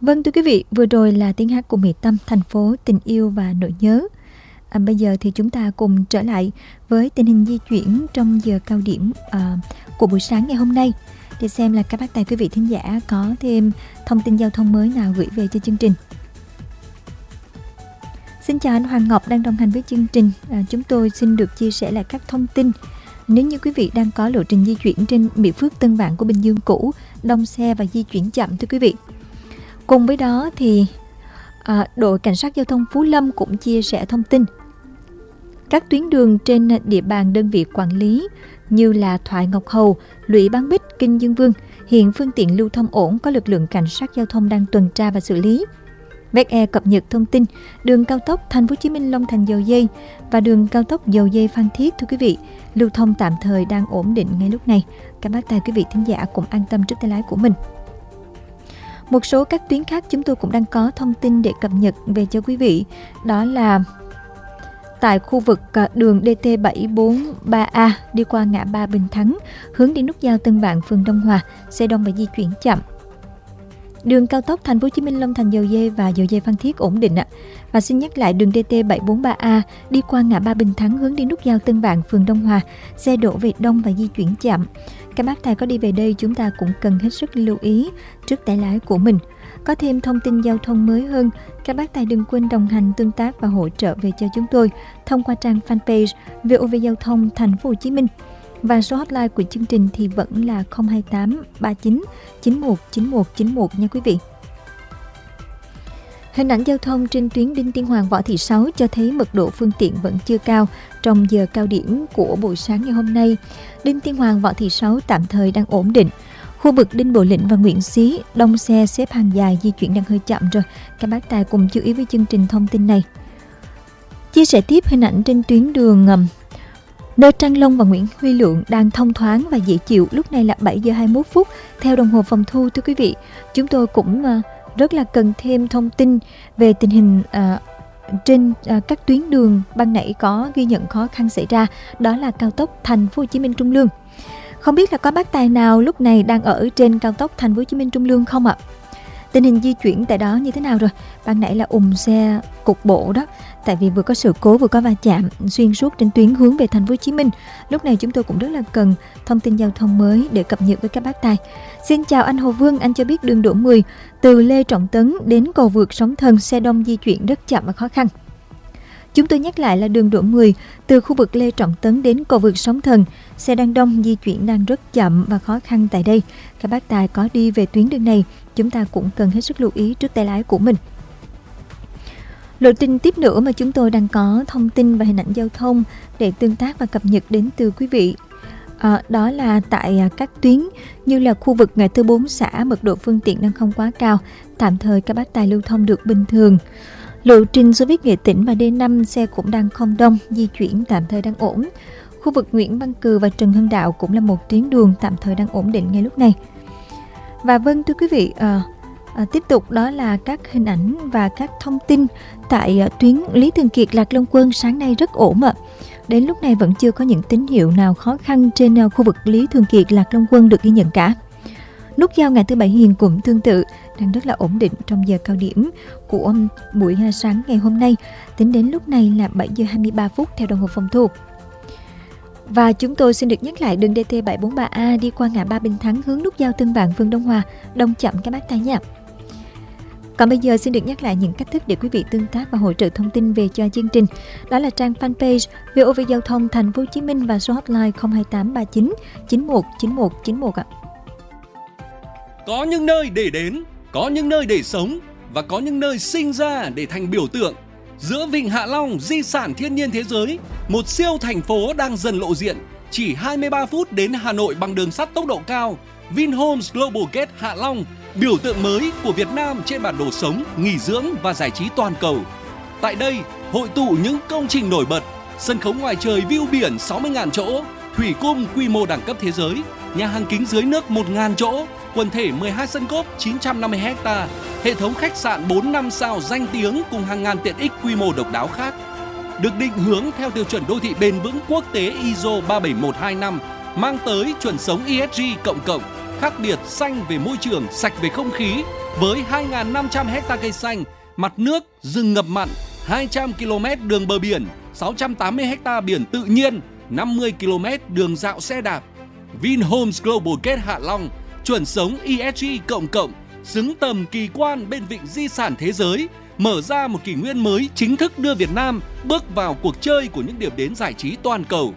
Vâng thưa quý vị, vừa rồi là tiếng hát của Mỹ Tâm, thành phố tình yêu và nỗi nhớ. Bây giờ thì chúng ta cùng trở lại với tình hình di chuyển trong giờ cao điểm của buổi sáng ngày hôm nay, để xem là các bác tài quý vị thính giả có thêm thông tin giao thông mới nào gửi về cho chương trình. Xin chào anh Hoàng Ngọc đang đồng hành với chương trình. Chúng tôi xin được chia sẻ lại các thông tin. Nếu như quý vị đang có lộ trình di chuyển trên Mỹ Phước Tân Vạn của Bình Dương cũ, đông xe và di chuyển chậm thưa quý vị. Cùng với đó thì đội cảnh sát giao thông Phú Lâm cũng chia sẻ thông tin các tuyến đường trên địa bàn đơn vị quản lý như là Thoại Ngọc Hầu, Lũy Bán Bích, Kinh Dương Vương hiện phương tiện lưu thông ổn, có lực lượng cảnh sát giao thông đang tuần tra và xử lý. VE cập nhật thông tin đường cao tốc Thành phố Hồ Chí Minh Long Thành Dầu Giây và đường cao tốc Dầu Giây Phan Thiết thưa quý vị, lưu thông tạm thời đang ổn định ngay lúc này. Các bác tài quý vị thính giả cũng an tâm trước tay lái của mình. Một số các tuyến khác chúng tôi cũng đang có thông tin để cập nhật về cho quý vị. Đó là tại khu vực đường DT743A đi qua ngã ba Bình Thắng, hướng đi nút giao Tân Vạn, phường Đông Hòa, xe đông và di chuyển chậm. Đường cao tốc Thành phố Hồ Chí Minh Long Thành Dầu Giây và Dầu Giây Phan Thiết ổn định ạ. Và xin nhắc lại đường DT743A đi qua ngã ba Bình Thắng, hướng đi nút giao Tân Vạn, phường Đông Hòa, xe đổ về đông và di chuyển chậm. Các bác tài có đi về đây chúng ta cũng cần hết sức lưu ý trước tay lái của mình. Có thêm thông tin giao thông mới hơn, các bác tài đừng quên đồng hành, tương tác và hỗ trợ về cho chúng tôi thông qua trang fanpage VOV Giao thông Thành phố Hồ Chí Minh. Và số hotline của chương trình thì vẫn là 028 39 91 91 91 nha quý vị. Hình ảnh giao thông trên tuyến Đinh Tiên Hoàng Võ Thị Sáu cho thấy mật độ phương tiện vẫn chưa cao trong giờ cao điểm của buổi sáng ngày hôm nay. Đinh Tiên Hoàng Võ Thị Sáu tạm thời đang ổn định. Khu vực Đinh Bộ Lĩnh và Nguyễn Xí, đông xe xếp hàng dài, di chuyển đang hơi chậm rồi. Các bác tài cùng chú ý với chương trình thông tin này. Chia sẻ tiếp hình ảnh trên tuyến đường nơi Trang Long và Nguyễn Huy Lượng đang thông thoáng và dễ chịu. Lúc này là 7 giờ 21 phút theo đồng hồ phòng thu thưa quý vị. Chúng tôi cũng rất là cần thêm thông tin về tình hình trên các tuyến đường ban nãy có ghi nhận khó khăn xảy ra, đó là cao tốc Thành phố Hồ Chí Minh Trung Lương. Không biết là có bác tài nào lúc này đang ở trên cao tốc Thành phố Hồ Chí Minh Trung Lương không ạ? Tình hình di chuyển tại đó như thế nào rồi? Ban nãy là ùn xe cục bộ đó, tại vì vừa có sự cố vừa có va chạm xuyên suốt trên tuyến hướng về Thành phố Hồ Chí Minh. Lúc này chúng tôi cũng rất là cần thông tin giao thông mới để cập nhật với các bác tài. Xin chào anh Hồ Vương, anh cho biết đường Đỗ 10 từ Lê Trọng Tấn đến cầu vượt Sóng Thần, xe đông di chuyển rất chậm và khó khăn. Chúng tôi nhắc lại là đường Đỗ 10 từ khu vực Lê Trọng Tấn đến cầu vượt Sóng Thần, xe đang đông, di chuyển đang rất chậm và khó khăn tại đây. Các bác tài có đi về tuyến đường này, chúng ta cũng cần hết sức lưu ý trước tay lái của mình. Lộ trình tiếp nữa mà chúng tôi đang có thông tin và hình ảnh giao thông để tương tác và cập nhật đến từ quý vị. Đó là tại các tuyến như là khu vực ngã tư 4 xã, mật độ phương tiện đang không quá cao, tạm thời các bác tài lưu thông được bình thường. Lộ trình Xô Viết Nghệ Tĩnh và D5 xe cũng đang không đông, di chuyển tạm thời đang ổn. Khu vực Nguyễn Văn Cừ và Trần Hưng Đạo cũng là một tuyến đường tạm thời đang ổn định ngay lúc này. Và vâng thưa quý vị, tiếp tục đó là các hình ảnh và các thông tin tại tuyến Lý Thường Kiệt Lạc Long Quân sáng nay rất ổn ạ. Đến lúc này vẫn chưa có những tín hiệu nào khó khăn trên khu vực Lý Thường Kiệt Lạc Long Quân được ghi nhận cả. Nút giao ngã tư Bảy Hiền cũng tương tự, đang rất là ổn định trong giờ cao điểm của buổi sáng ngày hôm nay. Tính đến lúc này là 7 giờ 23 phút theo đồng hồ phòng thu. Và chúng tôi xin được nhắc lại đường DT743A đi qua ngã ba Bình Thắng, hướng nút giao Tân Vạn, phường Đông Hòa, đông chậm các bác tài nha. Còn bây giờ xin được nhắc lại những cách thức để quý vị tương tác và hỗ trợ thông tin về cho chương trình. Đó là trang fanpage VOV Giao thông Thành phố Hồ Chí Minh và số hotline 028 39 91 91 91 ạ. Có những nơi để đến, có những nơi để sống và có những nơi sinh ra để thành biểu tượng. Giữa Vịnh Hạ Long, di sản thiên nhiên thế giới, một siêu thành phố đang dần lộ diện. Chỉ 23 phút đến Hà Nội bằng đường sắt tốc độ cao. Vinhomes Global Gate Hạ Long, biểu tượng mới của Việt Nam trên bản đồ sống, nghỉ dưỡng và giải trí toàn cầu. Tại đây, hội tụ những công trình nổi bật, sân khấu ngoài trời view biển 60.000 chỗ, thủy cung quy mô đẳng cấp thế giới, nhà hàng kính dưới nước 1.000 chỗ, quần thể 12 sân golf 950 ha, hệ thống khách sạn 4-5 sao danh tiếng cùng hàng ngàn tiện ích quy mô độc đáo khác. Được định hướng theo tiêu chuẩn đô thị bền vững quốc tế ISO 37125, mang tới chuẩn sống ESG cộng, khác biệt, xanh về môi trường, sạch về không khí, với 2.500 hecta cây xanh, mặt nước, rừng ngập mặn, 200 km đường bờ biển, 680 hecta biển tự nhiên, 50 km đường dạo xe đạp. Vinhomes Global Gate Hạ Long, chuẩn sống ESG cộng, xứng tầm kỳ quan bên vịnh di sản thế giới, mở ra một kỷ nguyên mới, chính thức đưa Việt Nam bước vào cuộc chơi của những điểm đến giải trí toàn cầu.